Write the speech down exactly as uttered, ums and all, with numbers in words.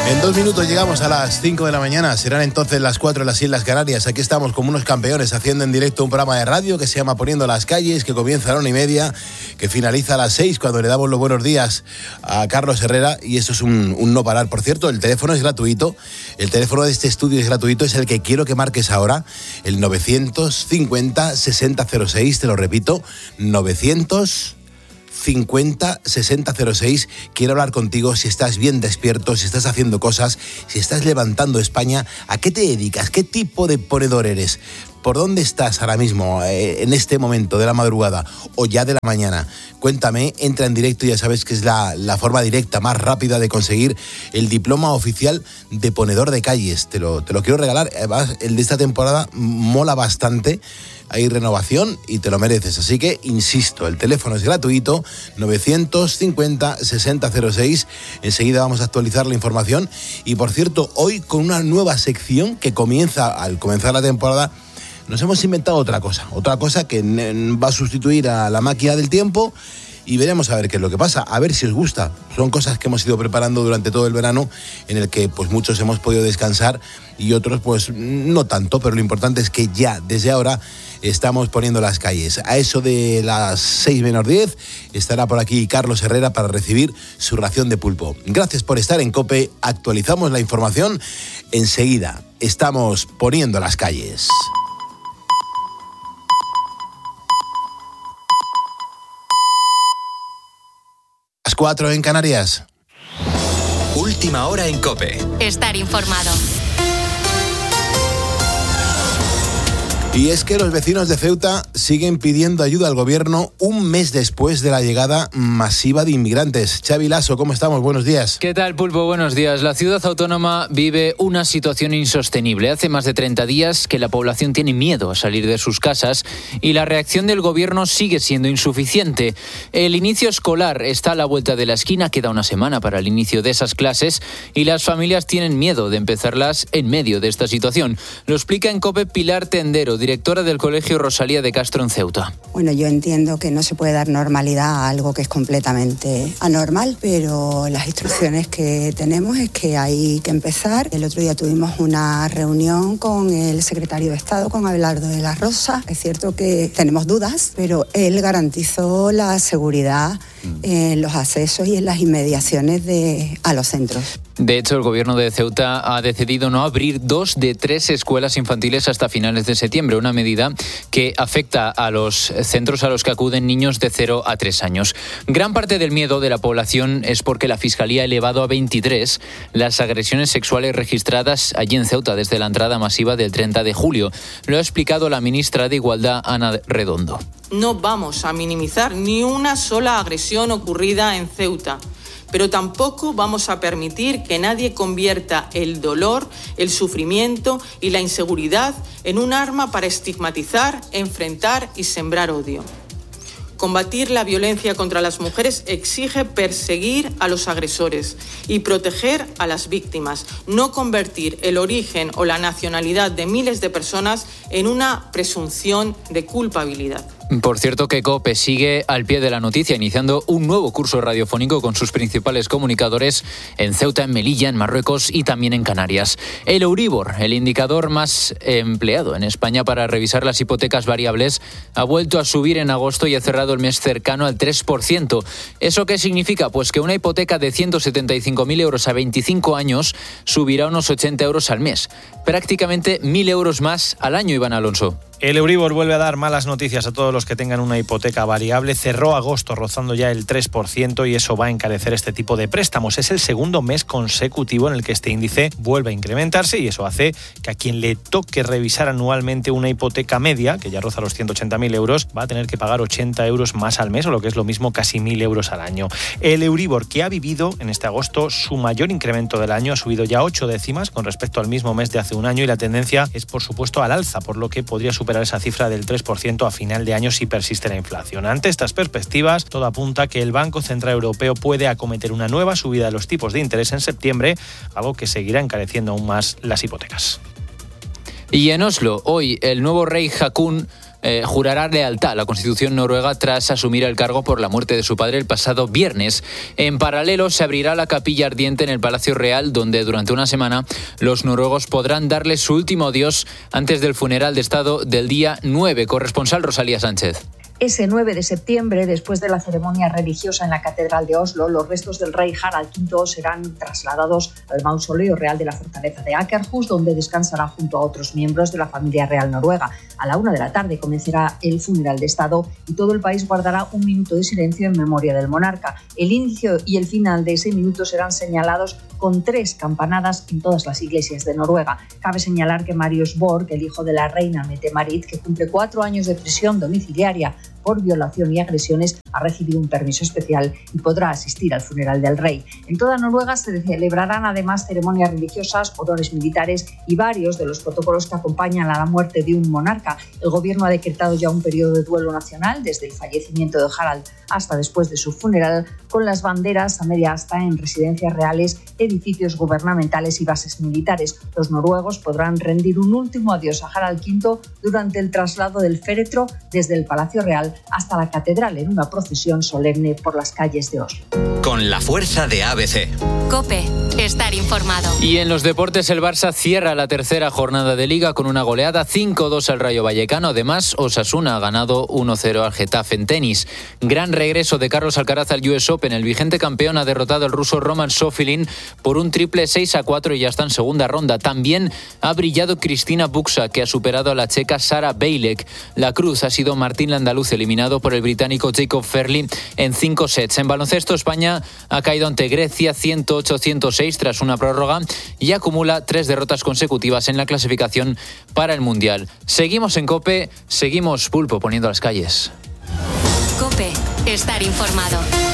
En dos minutos llegamos a las cinco de la mañana, serán entonces las cuatro en las Islas Canarias. Aquí estamos como unos campeones haciendo en directo un programa de radio que se llama Poniendo las Calles, que comienza a la una y media, que finaliza a las seis cuando le damos los buenos días a Carlos Herrera, y esto es un, un no parar. Por cierto, el teléfono es gratuito, el teléfono de este estudio es gratuito, es el que quiero que marques ahora, el novecientos cincuenta sesenta cero seis, te lo repito, novecientos cincuenta sesenta cero seis. Quiero hablar contigo si estás bien despierto, si estás haciendo cosas, si estás levantando España. ¿A qué te dedicas? ¿Qué tipo de ponedor eres? ¿Por dónde estás ahora mismo, eh, en este momento de la madrugada o ya de la mañana? Cuéntame, entra en directo, ya sabes que es la, la forma directa, más rápida de conseguir el diploma oficial de ponedor de calles. Te lo, te lo quiero regalar. Además, el de esta temporada mola bastante. Hay renovación y te lo mereces. Así que, insisto, el teléfono es gratuito, novecientos cincuenta sesenta cero seis. Enseguida vamos a actualizar la información. Y, por cierto, hoy con una nueva sección que comienza al comenzar la temporada. Nos hemos inventado otra cosa, otra cosa que va a sustituir a la máquina del tiempo, y veremos a ver qué es lo que pasa, a ver si os gusta. Son cosas que hemos ido preparando durante todo el verano, en el que pues muchos hemos podido descansar y otros pues no tanto, pero lo importante es que ya desde ahora estamos poniendo las calles. A eso de las seis menos diez estará por aquí Carlos Herrera para recibir su ración de pulpo. Gracias por estar en COPE, actualizamos la información enseguida. Estamos poniendo las calles. Las cuatro en Canarias. Última hora en COPE. Estar informado. Y es que los vecinos de Ceuta siguen pidiendo ayuda al gobierno un mes después de la llegada masiva de inmigrantes. Xavi Lasso, ¿cómo estamos? Buenos días. ¿Qué tal, Pulpo? Buenos días. La ciudad autónoma vive una situación insostenible. Hace más de treinta días que la población tiene miedo a salir de sus casas y la reacción del gobierno sigue siendo insuficiente. El inicio escolar está a la vuelta de la esquina, queda una semana para el inicio de esas clases y las familias tienen miedo de empezarlas en medio de esta situación. Lo explica en COPE Pilar Tendero, directora del Colegio Rosalía de Castro en Ceuta. Bueno, yo entiendo que no se puede dar normalidad a algo que es completamente anormal, pero las instrucciones que tenemos es que hay que empezar. El otro día tuvimos una reunión con el secretario de Estado, con Abelardo de la Rosa. Es cierto que tenemos dudas, pero él garantizó la seguridad en los accesos y en las inmediaciones de, a los centros. De hecho, el gobierno de Ceuta ha decidido no abrir dos de tres escuelas infantiles hasta finales de septiembre, una medida que afecta a los centros a los que acuden niños de cero a tres años. Gran parte del miedo de la población es porque la Fiscalía ha elevado a veintitrés las agresiones sexuales registradas allí en Ceuta desde la entrada masiva del treinta de julio. Lo ha explicado la ministra de Igualdad, Ana Redondo. No vamos a minimizar ni una sola agresión ocurrida en Ceuta, pero tampoco vamos a permitir que nadie convierta el dolor, el sufrimiento y la inseguridad en un arma para estigmatizar, enfrentar y sembrar odio. Combatir la violencia contra las mujeres exige perseguir a los agresores y proteger a las víctimas, no convertir el origen o la nacionalidad de miles de personas en una presunción de culpabilidad. Por cierto que COPE sigue al pie de la noticia, iniciando un nuevo curso radiofónico con sus principales comunicadores en Ceuta, en Melilla, en Marruecos y también en Canarias. El Euribor, el indicador más empleado en España para revisar las hipotecas variables, ha vuelto a subir en agosto y ha cerrado el mes cercano al tres por ciento. ¿Eso qué significa? Pues que una hipoteca de ciento setenta y cinco mil euros a veinticinco años subirá unos ochenta euros al mes. Prácticamente mil euros más al año, Iván Alonso. El Euribor vuelve a dar malas noticias a todos los que tengan una hipoteca variable. Cerró agosto rozando ya el tres por ciento y eso va a encarecer este tipo de préstamos. Es el segundo mes consecutivo en el que este índice vuelve a incrementarse y eso hace que a quien le toque revisar anualmente una hipoteca media, que ya roza los ciento ochenta mil euros, va a tener que pagar ochenta euros más al mes, o lo que es lo mismo, casi mil euros al año. El Euribor, que ha vivido en este agosto su mayor incremento del año, ha subido ya ocho décimas con respecto al mismo mes de hace un año y la tendencia es, por supuesto, al alza, por lo que podría superar esa cifra del tres por ciento a final de año si persiste la inflación. Ante estas perspectivas, todo apunta que el Banco Central Europeo puede acometer una nueva subida de los tipos de interés en septiembre, algo que seguirá encareciendo aún más las hipotecas. Y en Oslo, hoy, el nuevo rey Haakon eh, jurará lealtad a la Constitución noruega tras asumir el cargo por la muerte de su padre el pasado viernes. En paralelo, se abrirá la capilla ardiente en el Palacio Real, donde durante una semana los noruegos podrán darle su último adiós antes del funeral de Estado del día nueve. Corresponsal Rosalía Sánchez. Ese nueve de septiembre, después de la ceremonia religiosa en la Catedral de Oslo, los restos del rey Harald quinto serán trasladados al mausoleo real de la fortaleza de Akershus, donde descansará junto a otros miembros de la familia real noruega. A la una de la tarde comenzará el funeral de Estado y todo el país guardará un minuto de silencio en memoria del monarca. El inicio y el final de ese minuto serán señalados con tres campanadas en todas las iglesias de Noruega. Cabe señalar que Marius Borg, el hijo de la reina Mette-Marit, que cumple cuatro años de prisión domiciliaria por violación y agresiones, ha recibido un permiso especial y podrá asistir al funeral del rey. En toda Noruega se celebrarán además ceremonias religiosas, honores militares y varios de los protocolos que acompañan a la muerte de un monarca. El gobierno ha decretado ya un periodo de duelo nacional desde el fallecimiento de Harald hasta después de su funeral, con las banderas a media asta en residencias reales, edificios gubernamentales y bases militares. Los noruegos podrán rendir un último adiós a Harald quinto durante el traslado del féretro desde el Palacio Real hasta la catedral en una procesión solemne por las calles de Oslo. Con la fuerza de A B C. COPE. Estar informado. Y en los deportes, el Barça cierra la tercera jornada de Liga con una goleada cinco dos al Rayo Vallecano. Además, Osasuna ha ganado uno cero al Getafe. En tenis, gran regreso de Carlos Alcaraz al U S Open. El vigente campeón ha derrotado al ruso Roman Sofilin por un triple seis a cuatro y ya está en segunda ronda. También ha brillado Cristina Buxa, que ha superado a la checa Sara Bejlek. La cruz ha sido Martín Landaluz, eliminado por el británico Jacob Fairley en cinco sets. En baloncesto, España ha caído ante Grecia ciento ocho a ciento seis tras una prórroga y acumula tres derrotas consecutivas en la clasificación para el Mundial. Seguimos en COPE, seguimos Pulpo poniendo las calles. COPE. Estar informado.